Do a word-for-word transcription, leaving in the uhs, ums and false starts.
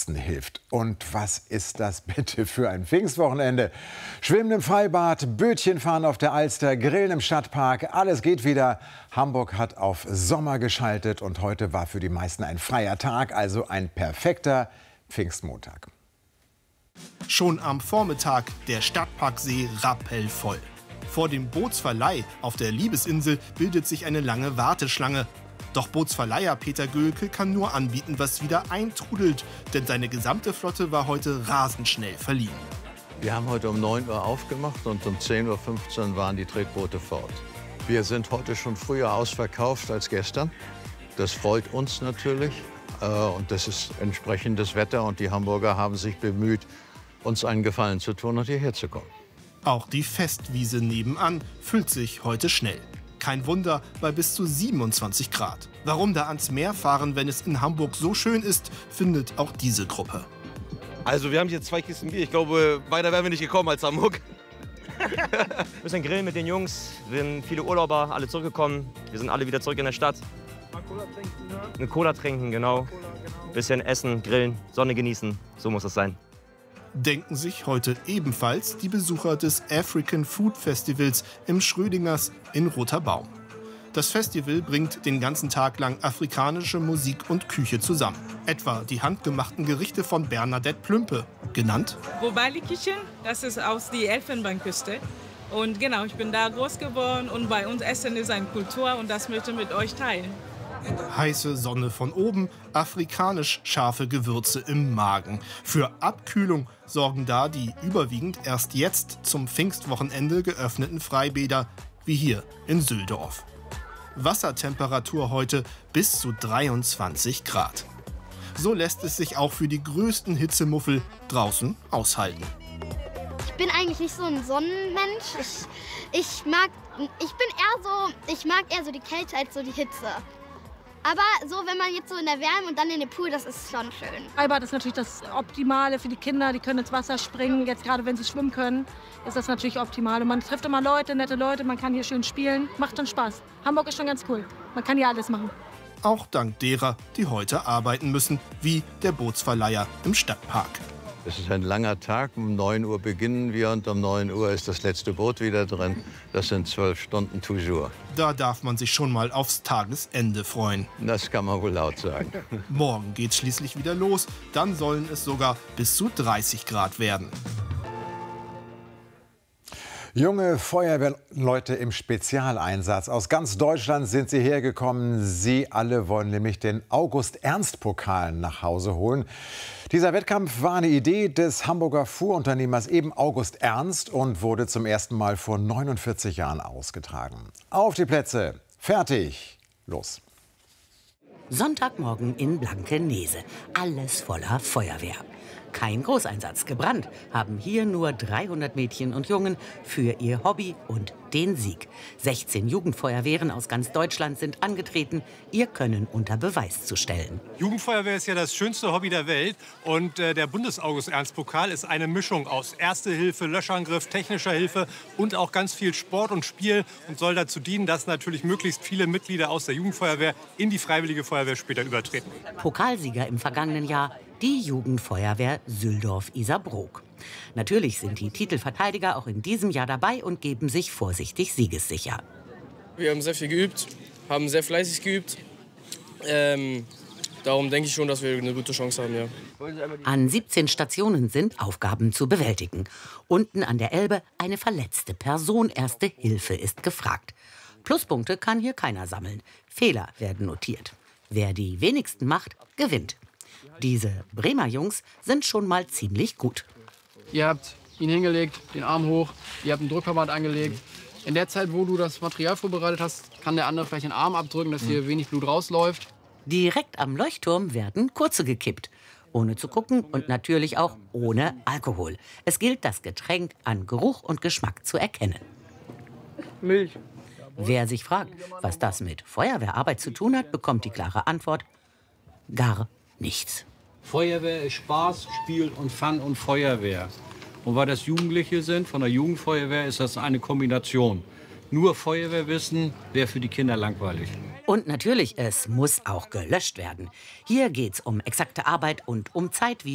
Ärmsten hilft. Und was ist das bitte für ein Pfingstwochenende? Schwimmen im Freibad, Bötchen fahren auf der Alster, Grillen im Stadtpark, alles geht wieder. Hamburg hat auf Sommer geschaltet und heute war für die meisten ein freier Tag, also ein perfekter Pfingstmontag. Schon am Vormittag der Stadtparksee rappelvoll. Vor dem Bootsverleih auf der Liebesinsel bildet sich eine lange Warteschlange. Doch Bootsverleiher Peter Göhlke kann nur anbieten, was wieder eintrudelt. Denn seine gesamte Flotte war heute rasend schnell verliehen. Wir haben heute um neun Uhr aufgemacht und um zehn Uhr fünfzehn waren die Tretboote fort. Wir sind heute schon früher ausverkauft als gestern. Das freut uns natürlich. Und das ist entsprechendes Wetter. Und die Hamburger haben sich bemüht, uns einen Gefallen zu tun und hierher zu kommen. Auch die Festwiese nebenan füllt sich heute schnell. Kein Wunder bei bis zu siebenundzwanzig Grad. Warum da ans Meer fahren, wenn es in Hamburg so schön ist, findet auch diese Gruppe. Also wir haben hier zwei Kisten Bier. Ich glaube, weiter wären wir nicht gekommen als Hamburg. Wir müssen grillen mit den Jungs. Wir sind viele Urlauber, alle zurückgekommen. Wir sind alle wieder zurück in der Stadt. Mal Cola trinken, ne? Eine Cola trinken, genau. Cola, genau. Bisschen essen, grillen, Sonne genießen. So muss es sein. Denken sich heute ebenfalls die Besucher des African Food Festivals im Schrödingers in Roter Baum. Das Festival bringt den ganzen Tag lang afrikanische Musik und Küche zusammen. Etwa die handgemachten Gerichte von Bernadette Plümpe, genannt Wobali Kitchen, das ist aus der Elfenbeinküste. Und genau, ich bin da groß geworden und bei uns Essen ist eine Kultur und das möchte ich mit euch teilen. Heiße Sonne von oben, afrikanisch scharfe Gewürze im Magen. Für Abkühlung sorgen da die überwiegend erst jetzt zum Pfingstwochenende geöffneten Freibäder, wie hier in Süldorf. Wassertemperatur heute bis zu dreiundzwanzig Grad. So lässt es sich auch für die größten Hitzemuffel draußen aushalten. Ich bin eigentlich nicht so ein Sonnenmensch. Ich, ich, mag, ich bin eher so, ich mag eher so die Kälte als so die Hitze. Aber so, wenn man jetzt so in der Wärme und dann in den Pool, das ist schon schön. Freibad ist natürlich das Optimale für die Kinder. Die können ins Wasser springen. Jetzt gerade, wenn sie schwimmen können, ist das natürlich optimal. Und man trifft immer Leute, nette Leute. Man kann hier schön spielen. Macht schon Spaß. Hamburg ist schon ganz cool. Man kann hier alles machen. Auch dank derer, die heute arbeiten müssen, wie der Bootsverleiher im Stadtpark. Es ist ein langer Tag. Um neun Uhr beginnen wir und um neun Uhr ist das letzte Boot wieder drin. Das sind zwölf Stunden toujours. Da darf man sich schon mal aufs Tagesende freuen. Das kann man wohl laut sagen. Morgen geht's schließlich wieder los. Dann sollen es sogar bis zu dreißig Grad werden. Junge Feuerwehrleute im Spezialeinsatz. Aus ganz Deutschland sind sie hergekommen. Sie alle wollen nämlich den August-Ernst-Pokal nach Hause holen. Dieser Wettkampf war eine Idee des Hamburger Fuhrunternehmers eben August Ernst und wurde zum ersten Mal vor neunundvierzig Jahren ausgetragen. Auf die Plätze, fertig, los! Sonntagmorgen in Blankenese. Alles voller Feuerwehr. Kein Großeinsatz, gebrannt haben hier nur dreihundert Mädchen und Jungen für ihr Hobby und den Sieg. sechzehn Jugendfeuerwehren aus ganz Deutschland sind angetreten, ihr Können unter Beweis zu stellen. Jugendfeuerwehr ist ja das schönste Hobby der Welt. Und äh, der Bundes-August-Ernst-Pokal ist eine Mischung aus Erste Hilfe, Löschangriff, technischer Hilfe und auch ganz viel Sport und Spiel. Und soll dazu dienen, dass natürlich möglichst viele Mitglieder aus der Jugendfeuerwehr in die Freiwillige Feuerwehr später übertreten. Pokalsieger im vergangenen Jahr, die Jugendfeuerwehr Süldorf-Iserbrook. Natürlich sind die Titelverteidiger auch in diesem Jahr dabei und geben sich vorsichtig siegessicher. Wir haben sehr viel geübt, haben sehr fleißig geübt. Ähm, darum denke ich schon, dass wir eine gute Chance haben. Ja. An siebzehn Stationen sind Aufgaben zu bewältigen. Unten an der Elbe eine verletzte Person. Erste Hilfe ist gefragt. Pluspunkte kann hier keiner sammeln. Fehler werden notiert. Wer die wenigsten macht, gewinnt. Diese Bremer Jungs sind schon mal ziemlich gut. Ihr habt ihn hingelegt, den Arm hoch, ihr habt einen Druckverband angelegt. In der Zeit, wo du das Material vorbereitet hast, kann der andere vielleicht den Arm abdrücken, dass hier wenig Blut rausläuft. Direkt am Leuchtturm werden kurze gekippt. Ohne zu gucken und natürlich auch ohne Alkohol. Es gilt, das Getränk an Geruch und Geschmack zu erkennen. Milch. Wer sich fragt, was das mit Feuerwehrarbeit zu tun hat, bekommt die klare Antwort: gar nichts. Feuerwehr ist Spaß, Spiel und Fun und Feuerwehr. Und weil das Jugendliche sind, von der Jugendfeuerwehr ist das eine Kombination. Nur Feuerwehrwissen wäre für die Kinder langweilig. Und natürlich, es muss auch gelöscht werden. Hier geht's um exakte Arbeit und um Zeit wie